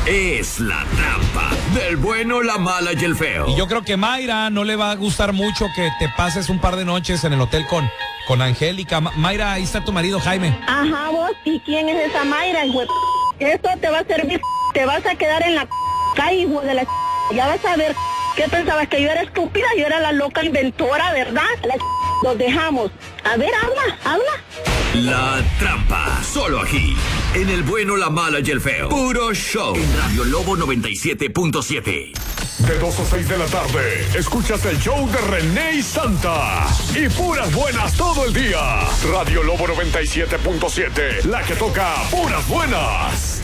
es La Trampa del bueno, la mala y el feo. Y yo creo que Mayra no le va a gustar mucho que te pases un par de noches en el hotel con Angélica. Mayra, ahí está tu marido Jaime. Ajá, vos, ¿y quién es esa Mayra, güey? Esto te va a servir, te vas a quedar en la calle, hijo de la ya vas a ver. ¿Qué pensabas? Que yo era estúpida, yo era la loca inventora, ¿verdad? Los dejamos. A ver, habla. La Trampa, solo aquí, en el bueno, la mala y el feo. Puro show. En Radio Lobo 97.7. De 2 a 6 de la tarde, escuchas el show de René y Santa. Y puras buenas todo el día. Radio Lobo 97.7, la que toca puras buenas.